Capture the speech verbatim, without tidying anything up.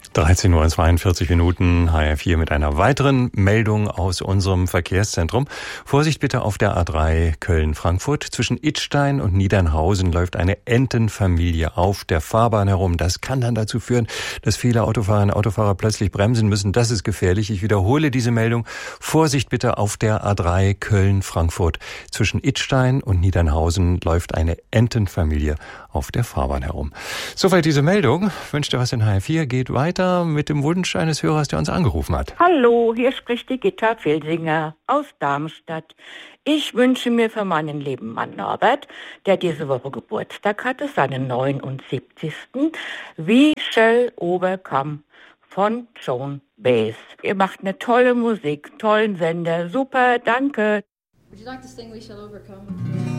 dreizehn Uhr zweiundvierzig Minuten, H R vier mit einer weiteren Meldung aus unserem Verkehrszentrum. Vorsicht bitte auf der A drei Köln-Frankfurt. Zwischen Idstein und Niedernhausen läuft eine Entenfamilie auf der Fahrbahn herum. Das kann dann dazu führen, dass viele Autofahrerinnen und Autofahrer plötzlich bremsen müssen. Das ist gefährlich. Ich wiederhole diese Meldung. Vorsicht bitte auf der A drei Köln-Frankfurt. Zwischen Idstein und Niedernhausen läuft eine Entenfamilie auf der Fahrbahn herum. Soweit diese Meldung. Wünscht ihr was in H R vier? Geht weiter mit dem Wunsch eines Hörers, der uns angerufen hat. Hallo, hier spricht die Gitta Filsinger aus Darmstadt. Ich wünsche mir für meinen lieben Mann Norbert, der diese Woche Geburtstag hatte, seinen neunundsiebzigsten We Shall Overcome von Joan Baez. Ihr macht eine tolle Musik, tollen Sender, super, danke. Would you like to sing We Shall Overcome?